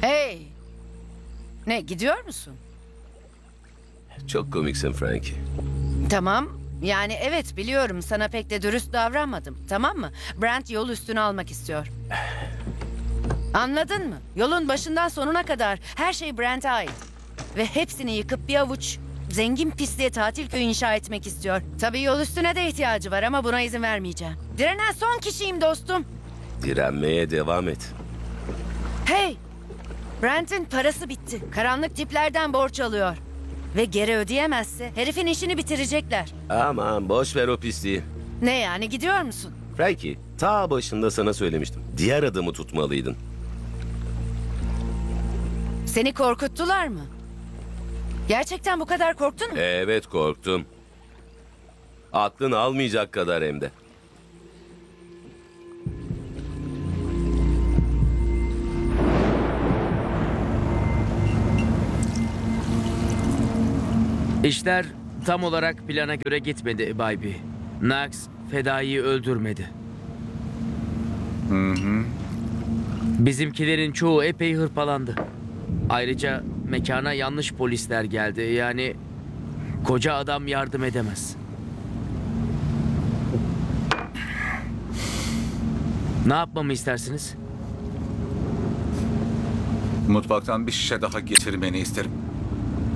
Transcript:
Hey! Ne, gidiyor musun? Çok komiksin Frankie. Tamam. Yani evet biliyorum sana pek de dürüst davranmadım. Tamam mı? Brent yol üstüne almak istiyor. Anladın mı? Yolun başından sonuna kadar her şey Brent'e ait. Ve hepsini yıkıp bir avuç zengin pisliğe tatil köyü inşa etmek istiyor. Tabii yol üstüne de ihtiyacı var ama buna izin vermeyeceğim. Direnen son kişiyim dostum. Direnmeye devam et. Hey! Brent'in parası bitti. Karanlık tiplerden borç alıyor. Ve geri ödeyemezse herifin işini bitirecekler. Aman boş ver o pisliği. Ne yani, gidiyor musun? Frankie, ta başında sana söylemiştim. Diğer adımı tutmalıydın. Seni korkuttular mı? Gerçekten bu kadar korktun mu? Evet, korktum. Aklın almayacak kadar hem de. İşler tam olarak plana göre gitmedi Bay B. Knox Fedai'yi öldürmedi. Bizimkilerin çoğu epey hırpalandı. Ayrıca mekana yanlış polisler geldi. Yani koca adam yardım edemez. Ne yapmamı istersiniz? Mutfaktan bir şişe daha getirmeni isterim.